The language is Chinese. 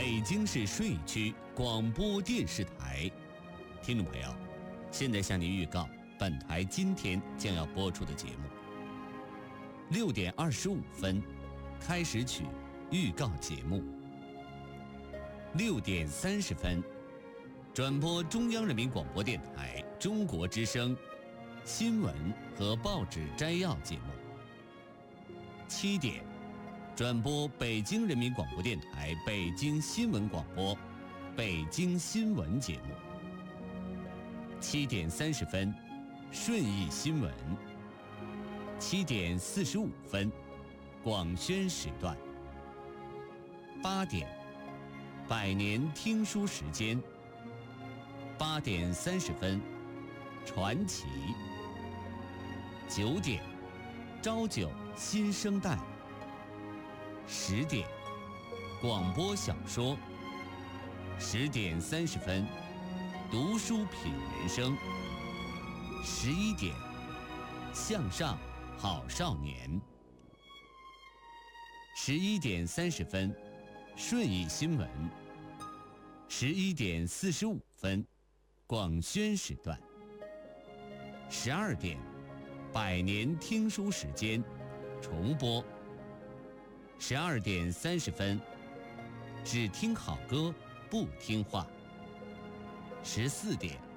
北京市顺义区广播电视台。听众朋友，现在向您预告本台今天将要播出的节目。6点25分，开始曲预告节目。6点30分，转播中央人民广播电台中国之声新闻和报纸摘要节目。7点，转播北京人民广播电台北京新闻广播北京新闻节目。7点30分，顺义新闻。7点45分，广宣时段。8点，百年听书时间。8点30分，传奇。9点，朝九新生代。10点，广播小说。10点30分，读书品人生。11点，向上好少年。11点30分，顺义新闻。11点45分，广宣时段。12点，百年听书时间重播。12点30分，只听好歌不听话。14点，